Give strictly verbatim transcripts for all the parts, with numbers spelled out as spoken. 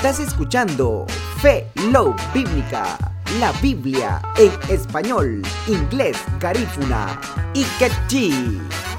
Estás escuchando Fe Love Bíblica, la Biblia en español, inglés, garífuna y quechí.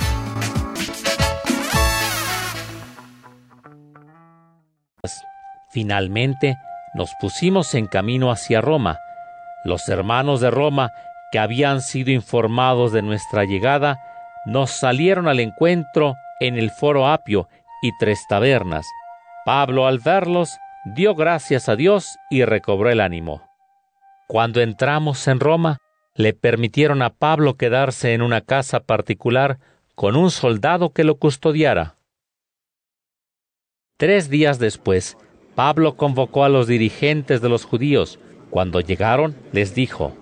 Finalmente, nos pusimos en camino hacia Roma. Los hermanos de Roma, que habían sido informados de nuestra llegada, nos salieron al encuentro en el Foro Apio y Tres Tabernas. Pablo, al verlos, dio gracias a Dios y recobró el ánimo. Cuando entramos en Roma, le permitieron a Pablo quedarse en una casa particular con un soldado que lo custodiara. Tres días después, Pablo convocó a los dirigentes de los judíos. Cuando llegaron, les dijo: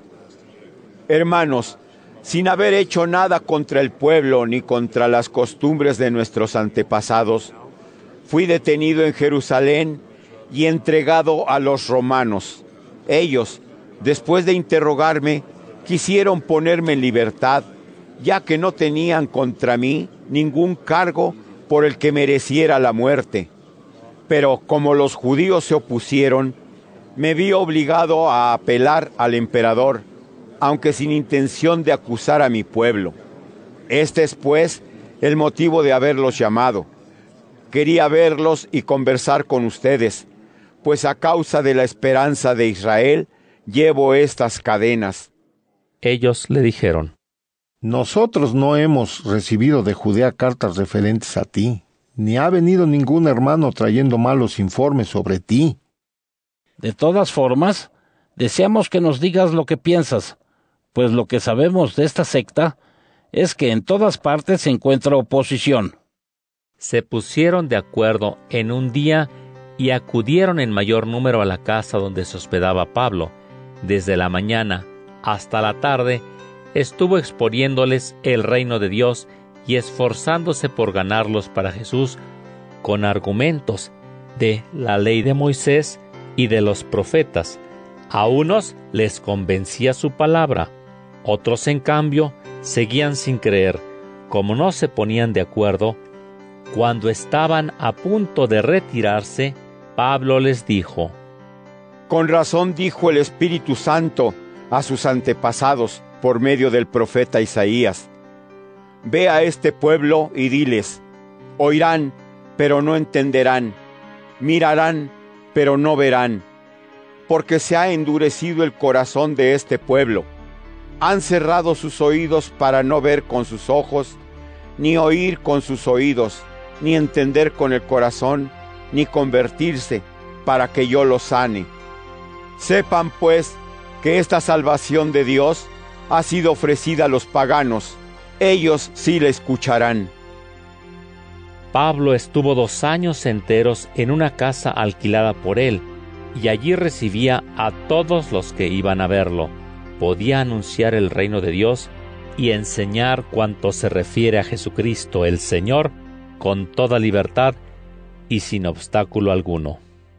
Hermanos, sin haber hecho nada contra el pueblo ni contra las costumbres de nuestros antepasados, fui detenido en Jerusalén y entregado a los romanos. Ellos, después de interrogarme, quisieron ponerme en libertad, ya que no tenían contra mí ningún cargo por el que mereciera la muerte. Pero como los judíos se opusieron, me vi obligado a apelar al emperador, aunque sin intención de acusar a mi pueblo. Este es, pues, el motivo de haberlos llamado. Quería verlos y conversar con ustedes, pues a causa de la esperanza de Israel, llevo estas cadenas. Ellos le dijeron: Nosotros no hemos recibido de Judea cartas referentes a ti, ni ha venido ningún hermano trayendo malos informes sobre ti. De todas formas, deseamos que nos digas lo que piensas, pues lo que sabemos de esta secta es que en todas partes se encuentra oposición. Se pusieron de acuerdo en un día y acudieron en mayor número a la casa donde se hospedaba Pablo. Desde la mañana hasta la tarde estuvo exponiéndoles el reino de Dios y esforzándose por ganarlos para Jesús con argumentos de la ley de Moisés y de los profetas. A unos les convencía su palabra, otros en cambio seguían sin creer. Como no se ponían de acuerdo, cuando estaban a punto de retirarse, Pablo les dijo: Con razón dijo el Espíritu Santo a sus antepasados por medio del profeta Isaías: Ve a este pueblo y diles, oirán, pero no entenderán, mirarán, pero no verán, porque se ha endurecido el corazón de este pueblo. Han cerrado sus oídos para no ver con sus ojos, ni oír con sus oídos, ni entender con el corazón, ni convertirse, para que yo los sane. Sepan, pues, que esta salvación de Dios ha sido ofrecida a los paganos. Ellos sí la escucharán. Pablo estuvo dos años enteros en una casa alquilada por él, y allí recibía a todos los que iban a verlo. Podía anunciar el reino de Dios y enseñar cuanto se refiere a Jesucristo el Señor con toda libertad y sin obstáculo alguno.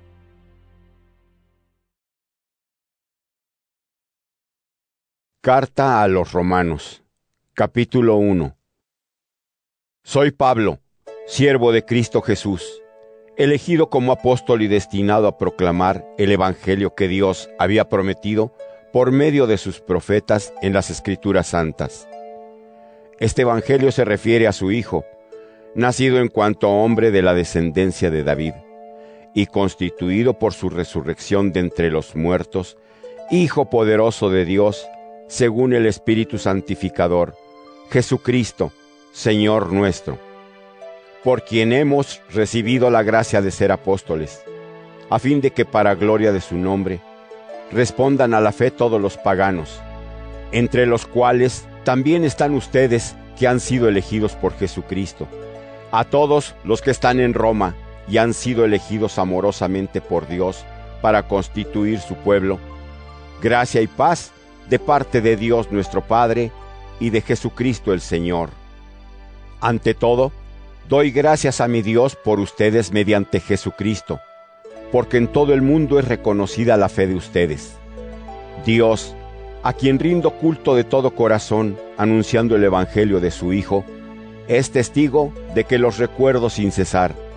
Carta a los Romanos, capítulo uno. Soy Pablo, siervo de Cristo Jesús, elegido como apóstol y destinado a proclamar el evangelio que Dios había prometido por medio de sus profetas en las Escrituras Santas. Este evangelio se refiere a su Hijo, nacido en cuanto hombre de la descendencia de David, y constituido por su resurrección de entre los muertos, Hijo poderoso de Dios, según el Espíritu Santificador, Jesucristo, Señor nuestro, por quien hemos recibido la gracia de ser apóstoles, a fin de que para gloria de su nombre respondan a la fe todos los paganos, entre los cuales también están ustedes que han sido elegidos por Jesucristo. A todos los que están en Roma y han sido elegidos amorosamente por Dios para constituir su pueblo, gracia y paz de parte de Dios nuestro Padre y de Jesucristo el Señor. Ante todo, doy gracias a mi Dios por ustedes mediante Jesucristo, porque en todo el mundo es reconocida la fe de ustedes. Dios, a quien rindo culto de todo corazón, anunciando el evangelio de su Hijo, es testigo de que los recuerdo sin cesar,